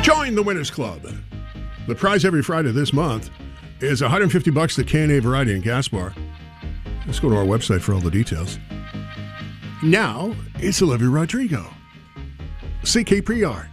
Join the Winners Club. The prize every Friday this month is $150 to K&A Variety and Gas Bar. Let's go to our website for all the details. Now, it's Olivia Rodrigo. CK Prior.